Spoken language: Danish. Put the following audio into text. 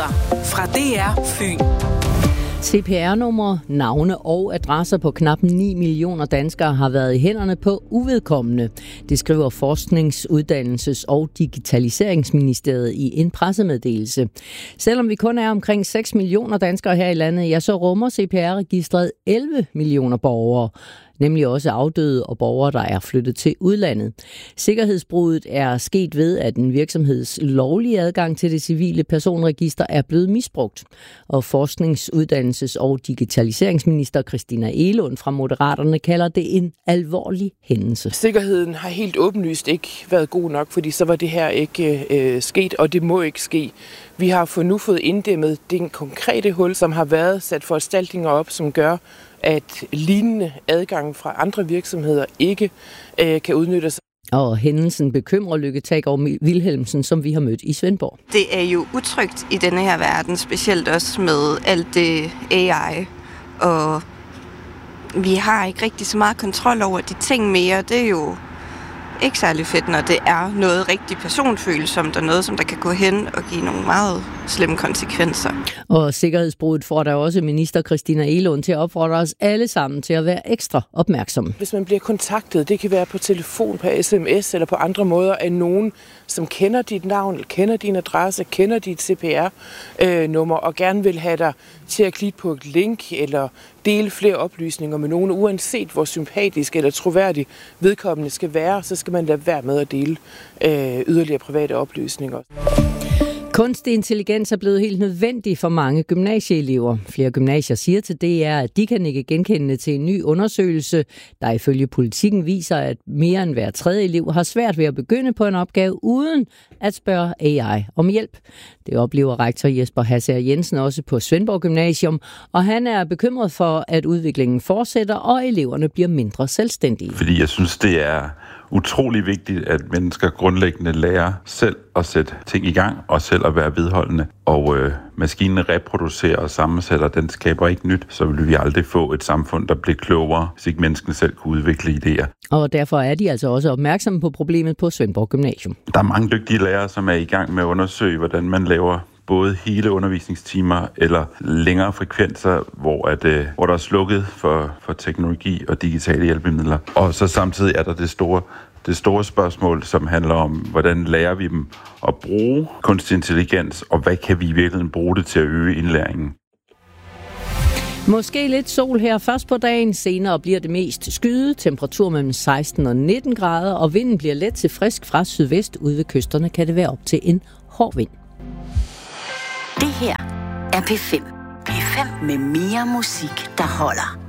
Nyheder fra DR Fyn. CPR-numre, navne og adresser på knap 9 millioner danskere har været i hænderne på uvedkommende. Det skriver Forsknings-, Uddannelses- og Digitaliseringsministeriet i en pressemeddelelse. Selvom vi kun er omkring 6 millioner danskere her i landet, ja, så rummer CPR-registret 11 millioner borgere. Nemlig også afdøde og borgere, der er flyttet til udlandet. Sikkerhedsbruddet er sket ved, at en virksomheds lovlige adgang til det civile personregister er blevet misbrugt. Og Forsknings-, Uddannelses- og Digitaliseringsminister Christina Egelund fra Moderaterne kalder det en alvorlig hændelse. Sikkerheden har helt åbenlyst ikke været god nok, fordi så var det her ikke sket, og det må ikke ske. Vi har nu fået inddæmmet den konkrete hul, som har været sat foranstaltninger op, som gør, at lignende adgang fra andre virksomheder ikke kan udnyttes. Og hændelsen bekymrer Lykke Taagaard Wilhelmsen, som vi har mødt i Svendborg. Det er jo utrygt i denne her verden, specielt også med alt det AI. Og vi har ikke rigtig så meget kontrol over de ting mere. Det er jo ikke særlig fedt, når det er noget rigtig personfølsomt og noget, som der kan gå hen og give nogle meget slemme konsekvenser. Og sikkerhedsbruddet får der også minister Christina Egelund til at opfordre os alle sammen til at være ekstra opmærksomme. Hvis man bliver kontaktet, det kan være på telefon, på sms eller på andre måder af nogen, som kender dit navn, kender din adresse, kender dit CPR-nummer og gerne vil have dig til at klikke på et link eller dele flere oplysninger med nogen, uanset hvor sympatisk eller troværdig vedkommende skal være, så skal man lade være med at dele yderligere private oplysninger. Kunstig intelligens er blevet helt nødvendig for mange gymnasieelever. Flere gymnasier siger til DR, at de kan ikke genkende til en ny undersøgelse, der ifølge Politikken viser, at mere end hver tredje elev har svært ved at begynde på en opgave uden at spørge AI om hjælp. Det oplever rektor Jesper Hassager Jensen også på Svendborg Gymnasium, og han er bekymret for, at udviklingen fortsætter, og eleverne bliver mindre selvstændige. Fordi jeg synes, det er utrolig vigtigt, at mennesker grundlæggende lærer selv at sætte ting i gang og selv at være vedholdende. Og maskinen reproducerer og sammensætter, den skaber ikke nyt, så vil vi aldrig få et samfund, der bliver klogere, hvis ikke menneskene selv kunne udvikle idéer. Og derfor er de altså også opmærksomme på problemet på Svendborg Gymnasium. Der er mange dygtige lærere, som er i gang med at undersøge, hvordan man laver både hele undervisningstimer eller længere frekvenser, hvor der er slukket for teknologi og digitale hjælpemidler. Og så samtidig er der det store spørgsmål, som handler om, hvordan lærer vi dem at bruge kunstig intelligens, og hvad kan vi i virkeligheden bruge det til at øge indlæringen. Måske lidt sol her først på dagen, senere bliver det mest skyet, temperatur mellem 16 og 19 grader, og vinden bliver let til frisk fra sydvest. Ude ved kysterne kan det være op til en hård vind. Det her er P5. P5 med mere musik, der holder.